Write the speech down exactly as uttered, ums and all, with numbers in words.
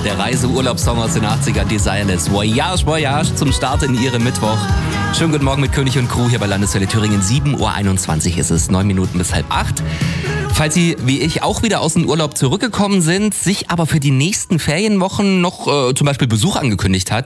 Der Reise-Urlaubssong aus den achtzigern, Desireless. Voyage, Voyage zum Start in Ihrem Mittwoch. Schönen guten Morgen mit König und Crew hier bei Landeswelle Thüringen. sieben Uhr einundzwanzig ist es, neun Minuten bis halb acht. Falls Sie, wie ich, auch wieder aus dem Urlaub zurückgekommen sind, sich aber für die nächsten Ferienwochen noch äh, zum Beispiel Besuch angekündigt hat,